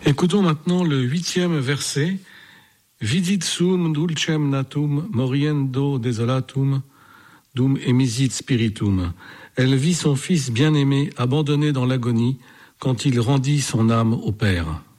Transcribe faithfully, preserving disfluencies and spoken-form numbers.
Écoutons maintenant le huitième verset. Vidit sum dulcem natum moriendo desolatum dum emisit spiritum. Elle vit son fils bien-aimé abandonné dans l'agonie quand il rendit son âme au Père.